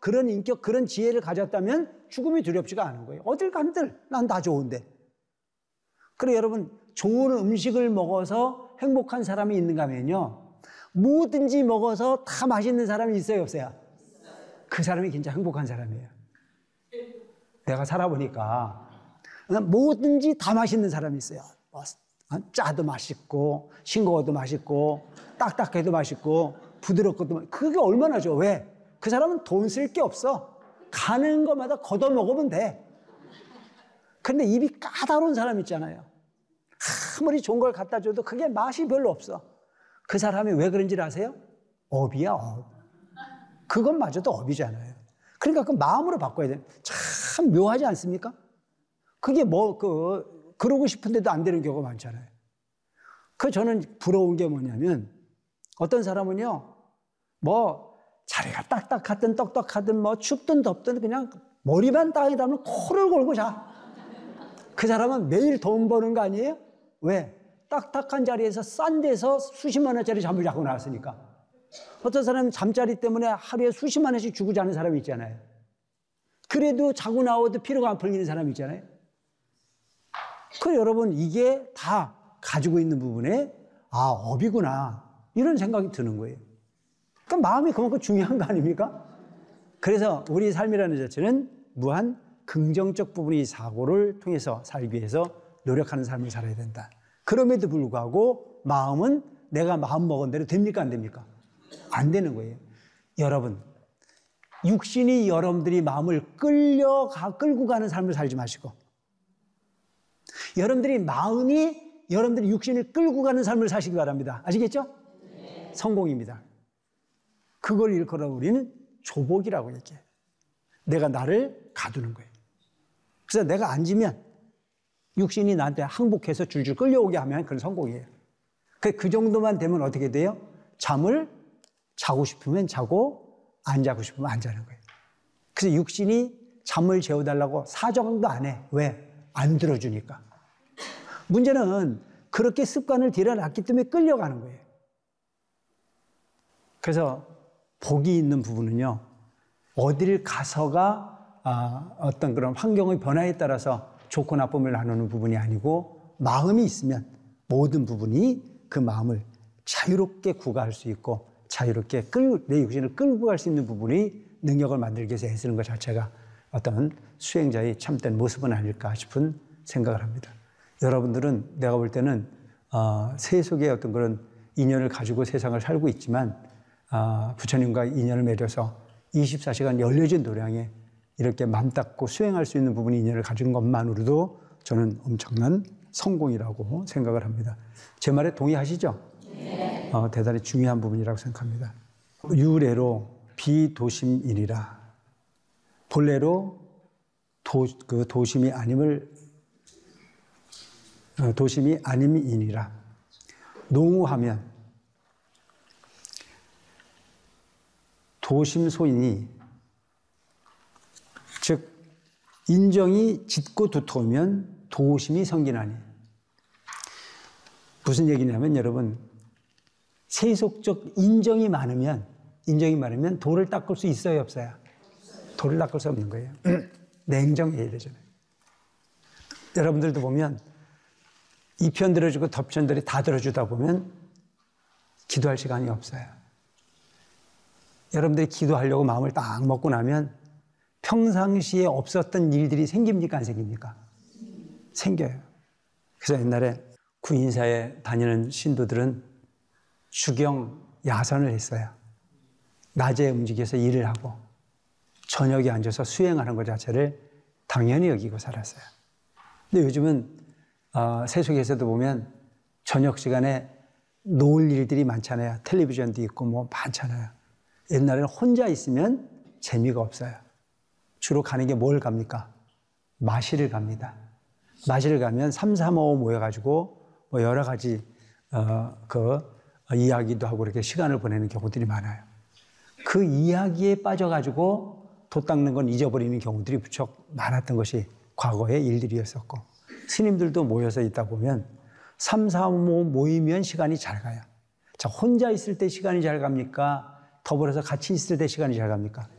그런 인격, 그런 지혜를 가졌다면 죽음이 두렵지가 않은 거예요. 어딜 간들 난 다 좋은데. 그래 여러분, 좋은 음식을 먹어서 행복한 사람이 있는가 하면요, 뭐든지 먹어서 다 맛있는 사람이 있어요, 없어요? 그 사람이 진짜 행복한 사람이에요. 내가 살아보니까 뭐든지 다 맛있는 사람이 있어요. 짜도 맛있고 싱거워도 맛있고 딱딱해도 맛있고 부드럽고도. 그게 얼마나 좋아. 왜? 그 사람은 돈 쓸 게 없어. 가는 것마다 걷어 먹으면 돼. 근데 입이 까다로운 사람 있잖아요. 아무리 좋은 걸 갖다 줘도 그게 맛이 별로 없어. 그 사람이 왜 그런지 아세요? 업이야, 업. 그것마저도 업이잖아요. 그러니까 그 마음으로 바꿔야 돼요. 참 묘하지 않습니까? 그게 그러고 싶은데도 안 되는 경우가 많잖아요. 저는 부러운 게 뭐냐면, 어떤 사람은요, 자리가 딱딱하든 떡떡하든 춥든 덥든 그냥 머리만 땅에 닿으면 코를 골고 자. 그 사람은 매일 돈 버는 거 아니에요? 왜? 딱딱한 자리에서 싼 데서 수십만 원짜리 잠을 자고 나왔으니까. 어떤 사람은 잠자리 때문에 하루에 수십만 원씩 주고 자는 사람이 있잖아요. 그래도 자고 나와도 피로가 안 풀리는 사람이 있잖아요. 여러분, 이게 다 가지고 있는 부분에 업이구나 이런 생각이 드는 거예요. 그러니까 마음이 그만큼 중요한 거 아닙니까? 그래서 우리 삶이라는 자체는 무한 긍정적 부분의 사고를 통해서 살기 위해서 노력하는 삶을 살아야 된다. 그럼에도 불구하고 마음은 내가 마음 먹은 대로 됩니까, 안 됩니까? 안 되는 거예요. 여러분, 육신이 여러분들이 마음을 끌고 가는 삶을 살지 마시고, 여러분들이 마음이 여러분들이 육신을 끌고 가는 삶을 사시기 바랍니다. 아시겠죠? 네. 성공입니다. 그걸 일컬어 우리는 조복이라고 얘기해요. 내가 나를 가두는 거예요. 그래서 내가 앉으면 육신이 나한테 항복해서 줄줄 끌려오게 하면 그건 성공이에요. 그 정도만 되면 어떻게 돼요? 잠을 자고 싶으면 자고 안 자고 싶으면 안 자는 거예요. 그래서 육신이 잠을 재워달라고 사정도 안 해. 왜? 안 들어주니까. 문제는 그렇게 습관을 들여놨기 때문에 끌려가는 거예요. 그래서 복이 있는 부분은요, 어디를 가서가 어떤 그런 환경의 변화에 따라서 좋고 나쁨을 나누는 부분이 아니고, 마음이 있으면 모든 부분이 그 마음을 자유롭게 구가할 수 있고 자유롭게 내 육신을 끌고 갈 수 있는 부분이 능력을 만들기 위해서 애쓰는 것 자체가 어떤 수행자의 참된 모습은 아닐까 싶은 생각을 합니다. 여러분들은 내가 볼 때는 세속의 어떤 그런 인연을 가지고 세상을 살고 있지만, 부처님과 인연을 맺어서 24시간 열려진 도량에 이렇게 맘 닦고 수행할 수 있는 부분이 인연을 가진 것만으로도 저는 엄청난 성공이라고 생각을 합니다. 제 말에 동의하시죠? 네. 대단히 중요한 부분이라고 생각합니다. 유래로 비도심이니라. 본래로 도심이 아님이니라. 농우하면 도심소이니, 즉 인정이 짙고 두터우면 도심이 성기나니. 무슨 얘기냐면, 여러분, 세속적 인정이 많으면 돌을 닦을 수 있어요, 없어요? 돌을 닦을 수 없는 거예요. 냉정해야 되잖아요. 여러분들도 보면 이 편 들어주고 덮편들이 다 들어주다 보면 기도할 시간이 없어요. 여러분들이 기도하려고 마음을 딱 먹고 나면 평상시에 없었던 일들이 생깁니까, 안 생깁니까? 생겨요. 그래서 옛날에 구인사에 다니는 신도들은 주경 야선을 했어요. 낮에 움직여서 일을 하고 저녁에 앉아서 수행하는 것 자체를 당연히 여기고 살았어요. 근데 요즘은 세속에서도 보면 저녁 시간에 놓을 일들이 많잖아요. 텔레비전도 있고 많잖아요. 옛날에는 혼자 있으면 재미가 없어요. 주로 가는 게 뭘 갑니까? 마실을 갑니다. 마실을 가면 3, 4, 5 모여가지고 여러 가지 이야기도 하고 이렇게 시간을 보내는 경우들이 많아요. 그 이야기에 빠져가지고 돛 닦는 건 잊어버리는 경우들이 무척 많았던 것이 과거의 일들이었었고, 스님들도 모여서 있다 보면 3, 4, 5 모이면 시간이 잘 가요. 자, 혼자 있을 때 시간이 잘 갑니까? 더불어서 같이 있을 때 시간이 잘 갑니까?